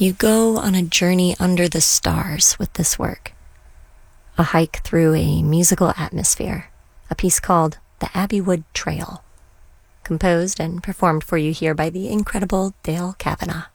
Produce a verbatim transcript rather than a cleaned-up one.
You go on a journey under the stars with this work. A hike through a musical atmosphere, a piece called The Abbeywood Trail, composed and performed for you here by the incredible Dale Kavanagh.